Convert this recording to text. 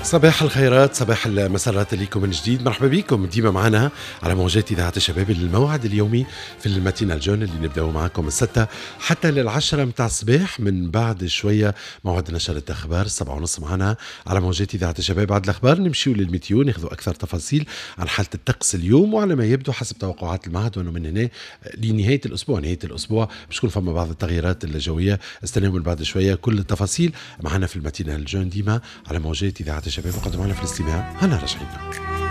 صباح الخيرات، صباح المسرات ليكم من جديد. مرحبا بكم ديما معنا على موجات إذاعة الشباب. الموعد اليومي في الماتينال جون اللي نبدأ معكم الستة حتى للعشرة متاع الصباح. من بعد شوية موعد نشرة الأخبار 7:30 معنا على موجات إذاعة الشباب. بعد الأخبار نمشيو للميتيو ناخذوا أكثر تفاصيل عن حالة الطقس اليوم، وعلى ما يبدو حسب توقعات المعهد وأنه من هنا لنهاية الأسبوع باش تكون فما بعض التغييرات الجوية. استناو من بعد شوية كل التفاصيل معنا في الماتينال جون ديما على موجات إذاعة الشباب. وقدم معنا في الاستماع هنا راجعين.